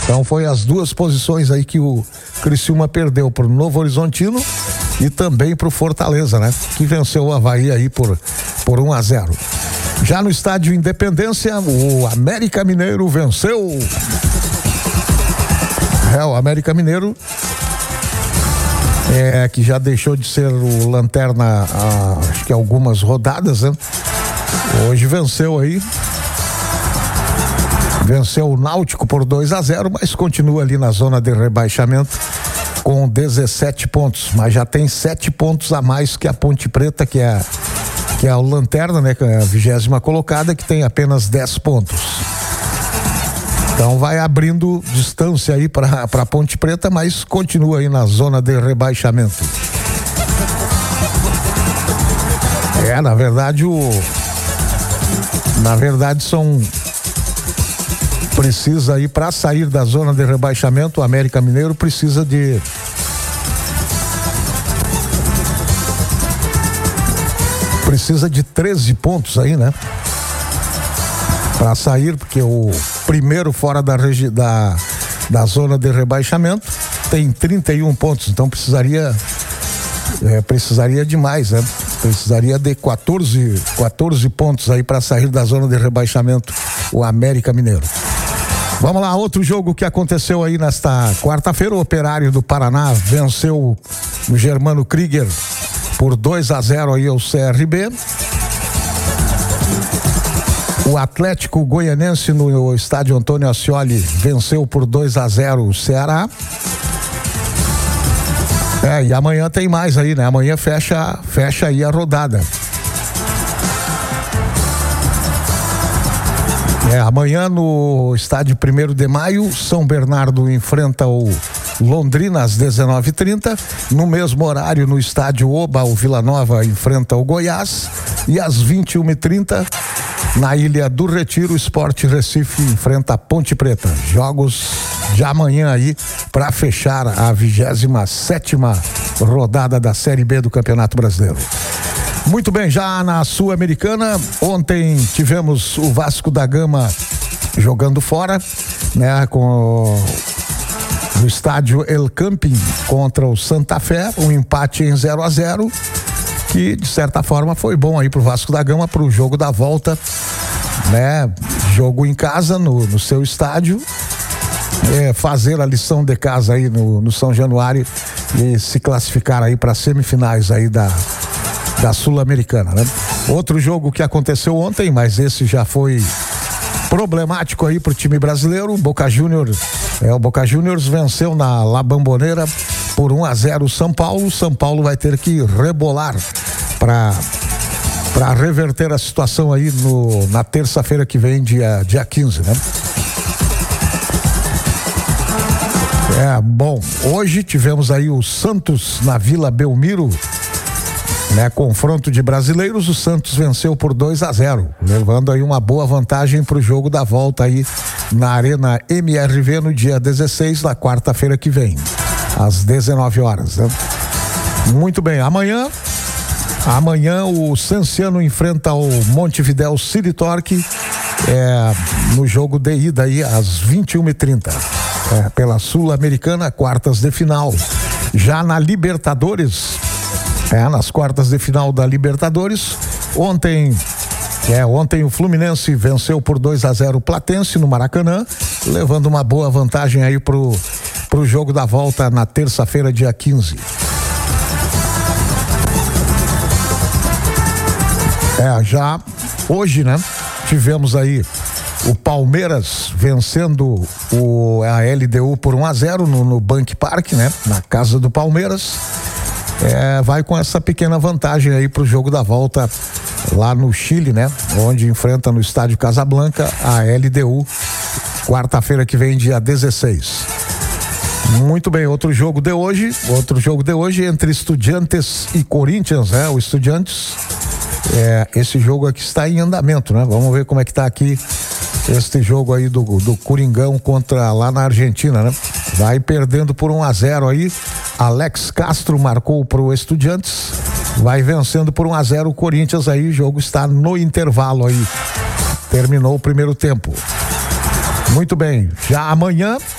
Então foi as duas posições aí que o Criciúma perdeu pro Novo Horizontino e também pro Fortaleza, né? Que venceu o Avaí aí por 1-0. Já no estádio Independência, o América Mineiro venceu. O América Mineiro que já deixou de ser o lanterna acho que algumas rodadas, né? Hoje venceu aí. Venceu o Náutico por 2-0, mas continua ali na zona de rebaixamento com 17 pontos, mas já tem 7 pontos a mais que a Ponte Preta, que é o lanterna, né? Que é a 20ª colocada, que tem apenas 10 pontos. Então vai abrindo distância aí para Ponte Preta, mas continua aí na zona de rebaixamento. Na verdade são precisa aí para sair da zona de rebaixamento, o América Mineiro precisa de 13 pontos aí, né? Para sair, porque o primeiro fora da zona de rebaixamento tem 31 pontos, então precisaria de mais, né? Precisaria de 14 pontos aí para sair da zona de rebaixamento, o América Mineiro. Vamos lá, outro jogo que aconteceu aí nesta quarta-feira, o Operário do Paraná venceu o Germano Krieger por 2-0 aí ao CRB. O Atlético Goianense no estádio Antônio Ascioli venceu por 2-0 o Ceará. E amanhã tem mais aí, né? Amanhã fecha aí a rodada. Amanhã no estádio 1º de Maio, São Bernardo enfrenta o Londrina às 19h30. No mesmo horário, no estádio Oba, o Vila Nova enfrenta o Goiás. E às 21h30, na Ilha do Retiro, o Sport Recife enfrenta a Ponte Preta. Jogos de amanhã aí para fechar a 27ª rodada da Série B do Campeonato Brasileiro. Muito bem, já na Sul-Americana, ontem tivemos o Vasco da Gama jogando fora, né, no estádio El Camping contra o Santa Fé, um empate em 0-0, que de certa forma foi bom aí pro Vasco da Gama pro jogo da volta, né? Jogo em casa no seu estádio, fazer a lição de casa aí no São Januário e se classificar aí para semifinais aí da Sul-Americana, né? Outro jogo que aconteceu ontem, mas esse já foi problemático aí pro time brasileiro, o Boca Juniors venceu na La Bombonera por 1-0 o São Paulo. O São Paulo vai ter que rebolar para reverter a situação aí na terça-feira que vem, dia 15, né? Bom, hoje tivemos aí o Santos na Vila Belmiro, né? Confronto de brasileiros, o Santos venceu por 2-0, levando aí uma boa vantagem pro jogo da volta aí na Arena MRV no dia 16, na quarta-feira que vem, às 19 horas, né? Muito bem, amanhã o Cenciano enfrenta o Montevidéu City Torque no jogo de ida aí às 21h30, pela Sul-Americana, quartas de final. Já na Libertadores, nas quartas de final da Libertadores, ontem o Fluminense venceu por 2-0 o Platense no Maracanã, levando uma boa vantagem aí pro jogo da volta na terça-feira, dia 15. Já hoje, né? Tivemos aí o Palmeiras vencendo a LDU por 1-0 no Bank Park, né? Na casa do Palmeiras. Vai com essa pequena vantagem aí pro jogo da volta lá no Chile, né? Onde enfrenta no estádio Casablanca a LDU, quarta-feira que vem, dia 16. Muito bem, outro jogo de hoje entre Estudiantes e Corinthians, O Estudiantes, esse jogo aqui está em andamento, né? Vamos ver como é que tá aqui este jogo aí do Coringão contra lá na Argentina, né? Vai perdendo por 1-0 aí. Alex Castro marcou pro Estudiantes, vai vencendo por 1-0 o Corinthians aí. O jogo está no intervalo aí. Terminou o primeiro tempo. Muito bem, já amanhã